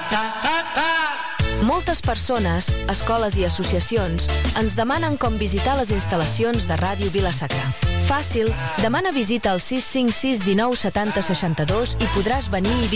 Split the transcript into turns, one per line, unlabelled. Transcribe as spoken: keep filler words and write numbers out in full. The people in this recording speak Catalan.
Moltes persones, escoles i associacions ens demanen com visitar les instal·lacions de Ràdio Vila-sacra. Fàcil, demana visita al sis cinc sis, dinou, setanta, seixanta-dos i podràs venir i